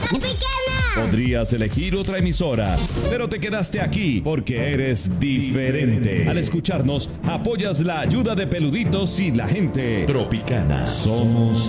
Podrías elegir otra emisora, pero te quedaste aquí porque eres diferente. Al escucharnos, apoyas la ayuda de Peluditos y la gente. Tropicana. Somos